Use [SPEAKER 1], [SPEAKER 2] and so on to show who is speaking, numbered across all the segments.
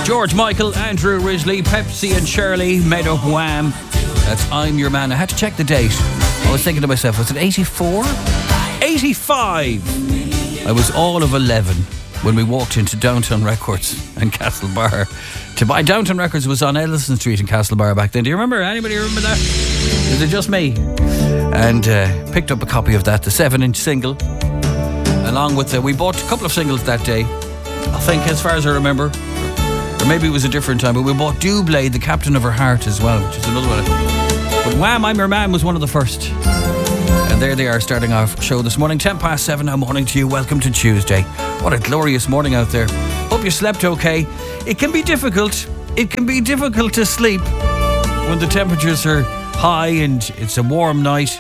[SPEAKER 1] George Michael, Andrew Risley, Pepsi and Shirley made up Wham. That's I'm Your Man. I had to check the date. I was thinking to myself, was it 84? 85! I was all of 11 when we walked into Downtown Records and Castlebar to buy. Downtown Records was on Ellison Street in Castlebar back then. Do you remember? Anybody remember that? Is it just me? And picked up a copy of that, the 7-inch single. Along with, we bought a couple of singles that day. I think, as far as I remember, or maybe it was a different time, but we bought Doublade, The Captain of Her Heart as well, which is another one. But Wham! I'm Your Man was one of the first. And there they are, starting off the show this morning. 7:10 now. Morning to you. Welcome to Tuesday. What a glorious morning out there. Hope you slept okay. It can be difficult. It can be difficult to sleep when the temperatures are high and it's a warm night.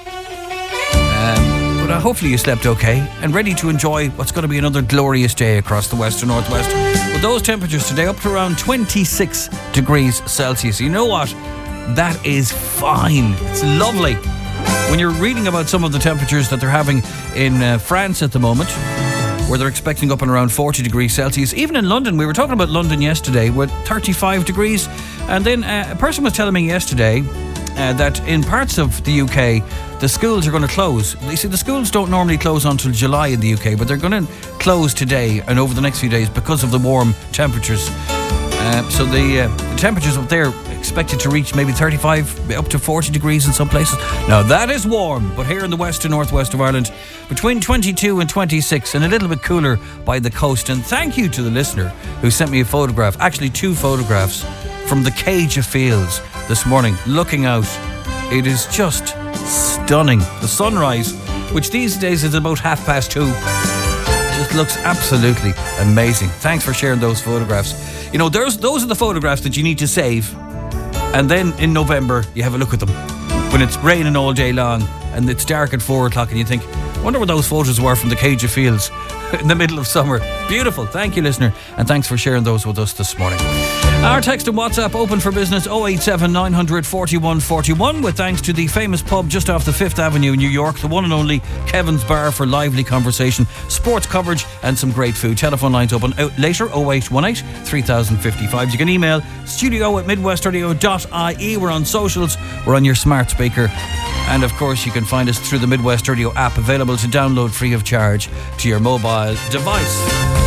[SPEAKER 1] But hopefully you slept okay and ready to enjoy what's going to be another glorious day across the west and northwest. With those temperatures today up to around 26 degrees Celsius. You know what? That is fine. It's lovely. When you're reading about some of the temperatures that they're having in France at the moment, where they're expecting up and around 40 degrees Celsius. Even in London, we were talking about London yesterday with 35 degrees. And then a person was telling me yesterday that in parts of the UK, the schools are going to close. You see, the schools don't normally close until July in the UK, but they're going to close today and over the next few days because of the warm temperatures. So the temperatures up there expected to reach maybe 35 up to 40 degrees in some places. Now that is warm, but here in the west and northwest of Ireland, between 22 and 26, and a little bit cooler by the coast. And thank you to the listener who sent me a photograph, actually 2 photographs from the Cage of Fields this morning, looking out. It is just stunning. The sunrise, which these days is about 2:30, just looks absolutely amazing. Thanks for sharing those photographs. You know, those are the photographs that you need to save, and then in November you have a look at them when it's raining all day long and it's dark at 4 o'clock and you think, I wonder what those photos were from the Cage of Fields in the middle of summer. Beautiful. Thank you, listener, and thanks for sharing those with us this morning. Our text and WhatsApp open for business 087 900 41 41, with thanks to the famous pub just off the 5th Avenue in New York, the one and only Kevin's Bar, for lively conversation, sports coverage and some great food. Telephone lines open out later 0818 3055. You can email studio@midwestradio.ie. We're on socials, we're on your smart speaker, and of course you can find us through the Midwest Radio app, available to download free of charge to your mobile device.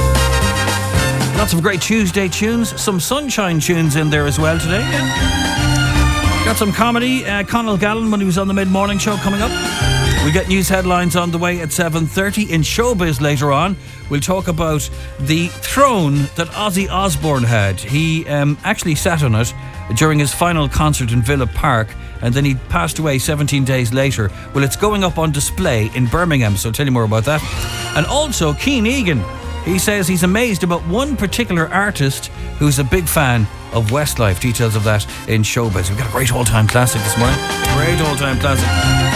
[SPEAKER 1] Lots of great Tuesday tunes, some sunshine tunes in there as well today. Yeah. Got some comedy, Conal Gallen when he was on the mid-morning show coming up. We'll get news headlines on the way at 7:30. In Showbiz later on, we'll talk about the throne that Ozzy Osbourne had. He actually sat on it during his final concert in Villa Park, and then he passed away 17 days later. Well, it's going up on display in Birmingham, so I'll tell you more about that. And also, Cian Egan. He says he's amazed about one particular artist who's a big fan of Westlife. Details of that in Showbiz. We've got a great all-time classic this morning. Great all-time classic.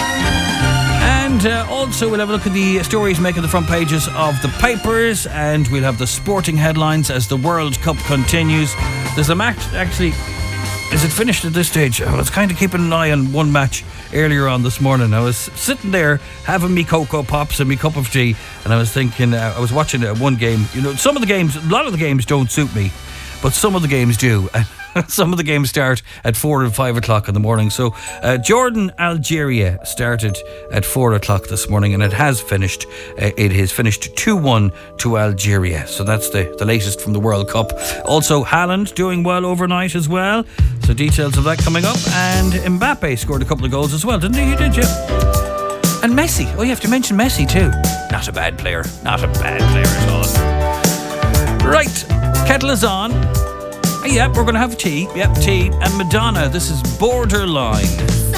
[SPEAKER 1] And also we'll have a look at the stories making the front pages of the papers, and we'll have the sporting headlines as the World Cup continues. There's a match, actually, is it finished at this stage? I was kind of keeping an eye on one match earlier on this morning. I was sitting there having me Cocoa Pops and me cup of tea, and I was thinking, I was watching one game. You know, some of the games, a lot of the games don't suit me, but some of the games do. Some of the games start at 4 and 5 o'clock in the morning. So Jordan, Algeria started at 4 o'clock this morning, and it has finished. It has finished 2-1 to Algeria. So that's the latest from the World Cup. Also, Haaland doing well overnight as well. So details of that coming up. And Mbappe scored a couple of goals as well, didn't he? You did, yeah. And Messi. Oh, you have to mention Messi too. Not a bad player. Not a bad player at all. Right, kettle is on. Yep, we're going to have tea. Yep, tea. And Madonna, this is Borderline.